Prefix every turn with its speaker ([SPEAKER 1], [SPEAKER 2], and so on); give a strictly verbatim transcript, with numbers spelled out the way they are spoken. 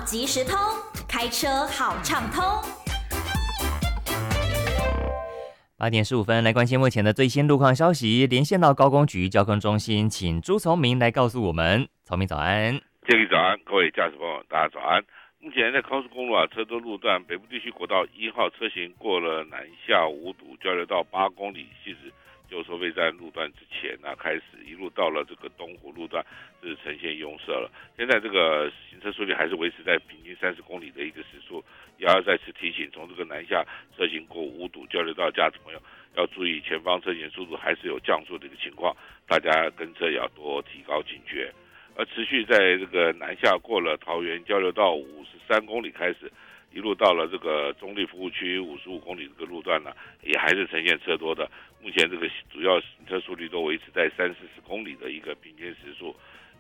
[SPEAKER 1] 即时通，开车好畅通。
[SPEAKER 2] 八点十五分，来关心目前的最新路况消息。连线到高工局交通中心，请朱从明来告诉我们。从明早安，
[SPEAKER 3] 建议早安，各位驾驶朋友，大家早安。目前在高速公路啊，车多路段，北部地区国道一号车行过了南下五堵交流道八公里，西子旧收费站路段之前呢、啊，开始一路到了这个东湖路段，是呈现拥塞了。现在这个行车速率还是维持在平均三十公里的一个时速，也要再次提醒，从这个南下车行过五堵交流道，驾驶朋友要注意前方车行速度还是有降速的一个情况，大家跟车也要多提高警觉。而持续在这个南下过了桃园交流道五十三公里开始，一路到了这个中立服务区五十五公里这个路段呢，也还是呈现车多的。目前这个主要行车速率都维持在三四十公里的一个平均时速。